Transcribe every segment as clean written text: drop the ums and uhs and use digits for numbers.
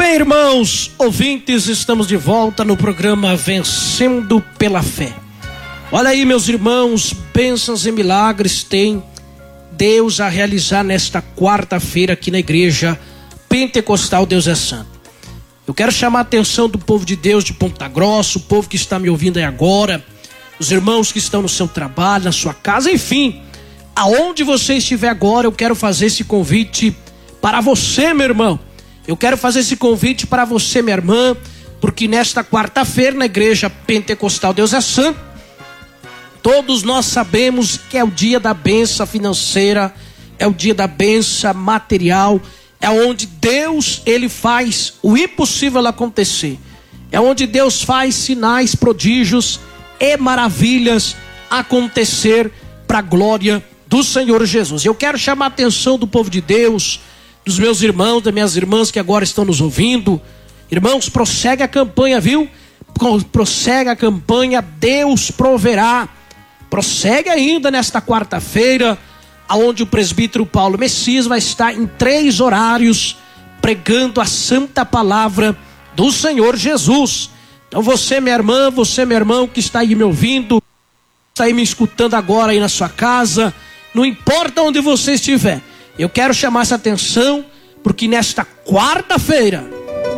bem, irmãos ouvintes, estamos de volta no programa Vencendo pela Fé. Olha aí, meus irmãos, bênçãos e milagres tem Deus a realizar nesta quarta-feira aqui na igreja Pentecostal Deus é Santo. Eu quero chamar a atenção do povo de Deus de Ponta Grossa, o povo que está me ouvindo aí agora, os irmãos que estão no seu trabalho, na sua casa, enfim, aonde você estiver agora, eu quero fazer esse convite para você, meu irmão. Eu quero fazer esse convite para você, minha irmã, porque nesta quarta-feira na igreja Pentecostal Deus é Santo, todos nós sabemos que é o dia da bênção financeira, é o dia da bênção material, é onde Deus, ele faz o impossível acontecer, é onde Deus faz sinais, prodígios e maravilhas acontecer para a glória do Senhor Jesus. Eu quero chamar a atenção do povo de Deus, dos meus irmãos, das minhas irmãs que agora estão nos ouvindo. Irmãos, prossegue a campanha, viu? Prossegue a campanha, Deus proverá. Prossegue ainda nesta quarta-feira, aonde o presbítero Paulo Messias vai estar em 3 horários pregando a santa palavra do Senhor Jesus. Então você, minha irmã, você, meu irmão, que está aí me ouvindo, está aí me escutando agora aí na sua casa, não importa onde você estiver, eu quero chamar essa atenção, porque nesta quarta-feira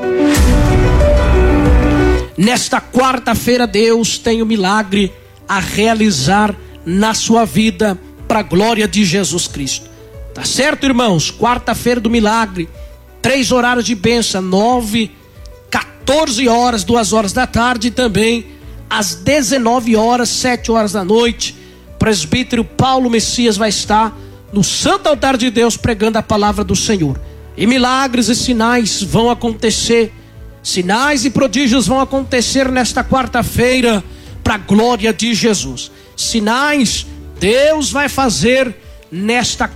Deus tem um milagre a realizar na sua vida, para a glória de Jesus Cristo. Tá certo, irmãos? Quarta-feira do milagre, 3 horários de bênção, 9, 14 horas, 2 horas da tarde, e também às 19 horas, 7 horas da noite, presbítero Paulo Messias vai estar no santo altar de Deus pregando a palavra do Senhor. E milagres e sinais vão acontecer, sinais e prodígios vão acontecer nesta quarta-feira para a glória de Jesus. Sinais Deus vai fazer nesta